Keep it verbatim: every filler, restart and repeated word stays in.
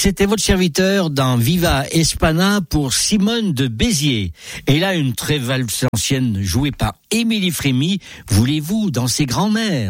c'était votre serviteur dans Viva Espana pour Simone de Béziers. Et là, une très valse ancienne jouée par Émilie Frémy. Voulez-vous danser grand-mère?